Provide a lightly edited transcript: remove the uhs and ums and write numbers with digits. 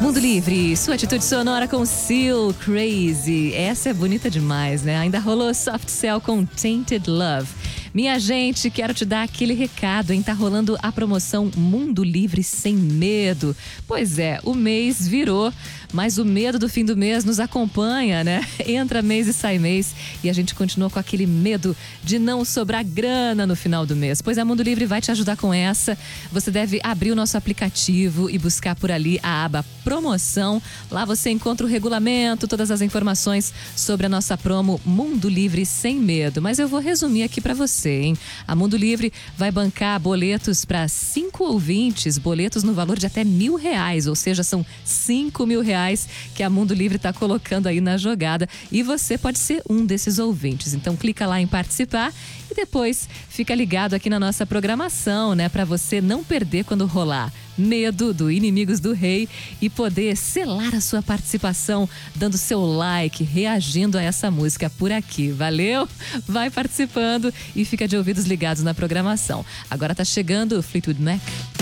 Mundo Livre, sua atitude sonora com Seal Crazy. Essa é bonita demais, né? Ainda rolou Soft Cell com Tainted Love. Minha gente, quero te dar aquele recado, hein? Tá rolando a promoção Mundo Livre Sem Medo. Pois é, o mês virou, mas o medo do fim do mês nos acompanha, né? Entra mês e sai mês e a gente continua com aquele medo de não sobrar grana no final do mês. Pois a Mundo Livre vai te ajudar com essa. Você deve abrir o nosso aplicativo e buscar por ali a aba Promoção. Lá você encontra o regulamento, todas as informações sobre a nossa promo Mundo Livre Sem Medo. Mas eu vou resumir aqui pra você, hein? A Mundo Livre vai bancar boletos para 5 ouvintes, boletos no valor de até R$1.000, ou seja, são R$5.000 que a Mundo Livre está colocando aí na jogada e você pode ser um desses ouvintes. Então clica lá em participar e depois fica ligado aqui na nossa programação, né? Para você não perder quando rolar Medo do Inimigos do Rei e poder selar a sua participação dando seu like, reagindo a essa música por aqui. Valeu? Vai participando e fica de ouvidos ligados na programação. Agora tá chegando o Fleetwood Mac.